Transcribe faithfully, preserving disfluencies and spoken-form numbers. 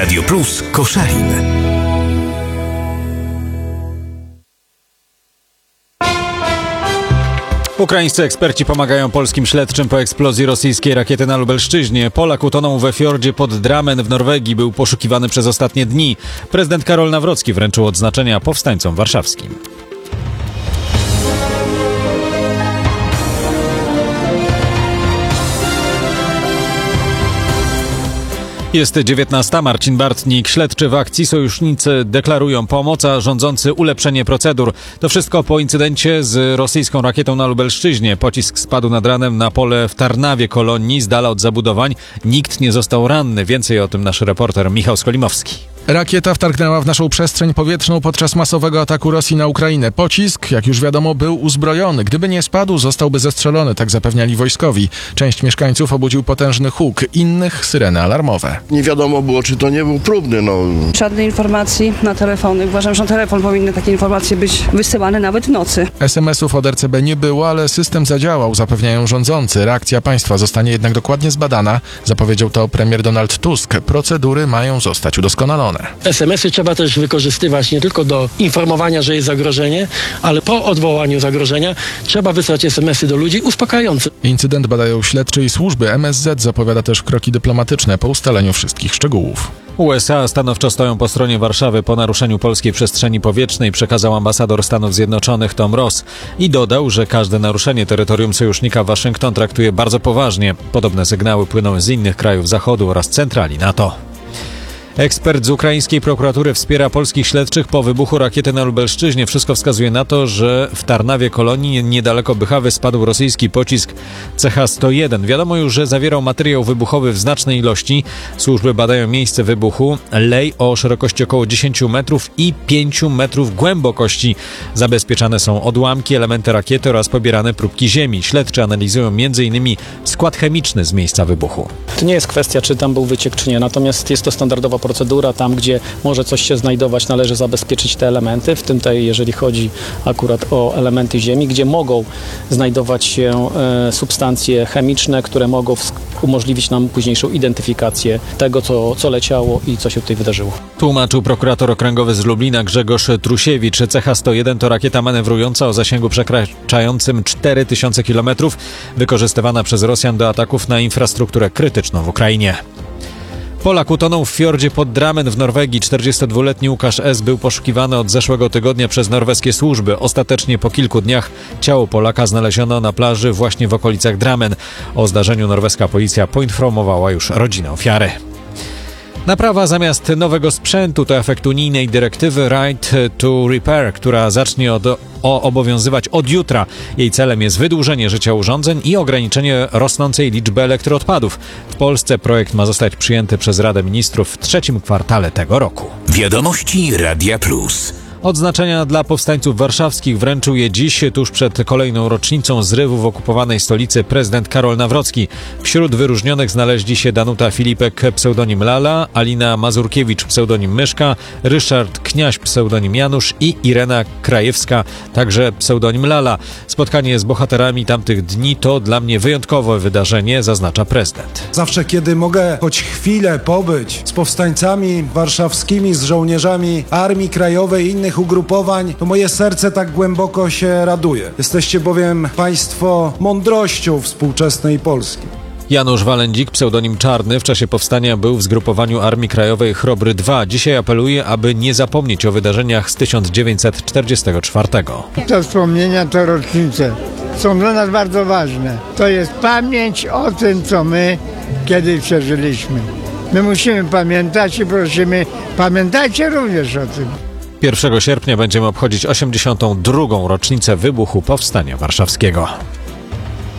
Radio Plus Koszalin. Ukraińscy eksperci pomagają polskim śledczym po eksplozji rosyjskiej rakiety na Lubelszczyźnie. Polak utonął we fiordzie pod Drammen w Norwegii. Był poszukiwany przez ostatnie dni. Prezydent Karol Nawrocki wręczył odznaczenia powstańcom warszawskim. Jest dziewiętnasta. Marcin Bartnik. Śledczy w akcji. Sojusznicy deklarują pomoc, a rządzący ulepszenie procedur. To wszystko po incydencie z rosyjską rakietą na Lubelszczyźnie. Pocisk spadł nad ranem na pole w Tarnawie Kolonii, z dala od zabudowań. Nikt nie został ranny. Więcej o tym nasz reporter Michał Skolimowski. Rakieta wtargnęła w naszą przestrzeń powietrzną podczas masowego ataku Rosji na Ukrainę. Pocisk, jak już wiadomo, był uzbrojony. Gdyby nie spadł, zostałby zestrzelony, tak zapewniali wojskowi. Część mieszkańców obudził potężny huk, innych syreny alarmowe. Nie wiadomo było, czy to nie był próbny. No. Żadnej informacji na telefony. Uważam, że na telefon powinny takie informacje być wysyłane nawet w nocy. es em esów od er ce be nie było, ale system zadziałał, zapewniają rządzący. Reakcja państwa zostanie jednak dokładnie zbadana. Zapowiedział to premier Donald Tusk. Procedury mają zostać udoskonalone. es em esy trzeba też wykorzystywać nie tylko do informowania, że jest zagrożenie, ale po odwołaniu zagrożenia trzeba wysłać es em esy do ludzi uspokajające. Incydent badają śledczy i służby. em es zet zapowiada też kroki dyplomatyczne po ustaleniu wszystkich szczegółów. U es a stanowczo stoją po stronie Warszawy po naruszeniu polskiej przestrzeni powietrznej, przekazał ambasador Stanów Zjednoczonych Tom Ross i dodał, że każde naruszenie terytorium sojusznika Waszyngton traktuje bardzo poważnie. Podobne sygnały płyną z innych krajów Zachodu oraz centrali NATO. Ekspert z ukraińskiej prokuratury wspiera polskich śledczych po wybuchu rakiety na Lubelszczyźnie. Wszystko wskazuje na to, że w Tarnawie Kolonii niedaleko Bychawy spadł rosyjski pocisk ce ha sto jeden. Wiadomo już, że zawierał materiał wybuchowy w znacznej ilości. Służby badają miejsce wybuchu. Lej o szerokości około dziesięć metrów i pięć metrów głębokości. Zabezpieczane są odłamki, elementy rakiety oraz pobierane próbki ziemi. Śledczy analizują między innymi skład chemiczny z miejsca wybuchu. To nie jest kwestia, czy tam był wyciek, czy nie. Natomiast jest to standardowa procedura. Tam, gdzie może coś się znajdować, należy zabezpieczyć te elementy, w tym tej, jeżeli chodzi akurat o elementy ziemi, gdzie mogą znajdować się e, substancje chemiczne, które mogą w, umożliwić nam późniejszą identyfikację tego, co, co leciało i co się tutaj wydarzyło. Tłumaczył prokurator okręgowy z Lublina Grzegorz Trusiewicz. ce ha sto jeden to rakieta manewrująca o zasięgu przekraczającym cztery tysiące kilometrów, wykorzystywana przez Rosjan do ataków na infrastrukturę krytyczną w Ukrainie. Polak utonął w fiordzie pod Drammen w Norwegii. czterdziestodwuletni Łukasz S. był poszukiwany od zeszłego tygodnia przez norweskie służby. Ostatecznie po kilku dniach ciało Polaka znaleziono na plaży właśnie w okolicach Drammen. O zdarzeniu norweska policja poinformowała już rodzinę ofiary. Naprawa zamiast nowego sprzętu to efekt unijnej dyrektywy Right to Repair, która zacznie od, o, obowiązywać od jutra. Jej celem jest wydłużenie życia urządzeń i ograniczenie rosnącej liczby elektroodpadów. W Polsce projekt ma zostać przyjęty przez Radę Ministrów w trzecim kwartale tego roku. Wiadomości Radia Plus. Odznaczenia dla powstańców warszawskich wręczył je dziś, tuż przed kolejną rocznicą zrywu w okupowanej stolicy, prezydent Karol Nawrocki. Wśród wyróżnionych znaleźli się Danuta Filipek, pseudonim Lala, Alina Mazurkiewicz, pseudonim Myszka, Ryszard Kniaś, pseudonim Janusz i Irena Krajewska, także pseudonim Lala. Spotkanie z bohaterami tamtych dni to dla mnie wyjątkowe wydarzenie, zaznacza prezydent. Zawsze, kiedy mogę choć chwilę pobyć z powstańcami warszawskimi, z żołnierzami Armii Krajowej i innych ugrupowań, to moje serce tak głęboko się raduje. Jesteście bowiem państwo mądrością współczesnej Polski. Janusz Walędzik, pseudonim Czarny, w czasie powstania był w zgrupowaniu Armii Krajowej Chrobry dwa. Dzisiaj apeluje, aby nie zapomnieć o wydarzeniach z tysiąc dziewięćset czterdziestego czwartego. Te wspomnienia, te rocznice są dla nas bardzo ważne. To jest pamięć o tym, co my kiedyś przeżyliśmy. My musimy pamiętać i prosimy, pamiętajcie również o tym. pierwszego sierpnia będziemy obchodzić osiemdziesiątą drugą rocznicę wybuchu Powstania Warszawskiego.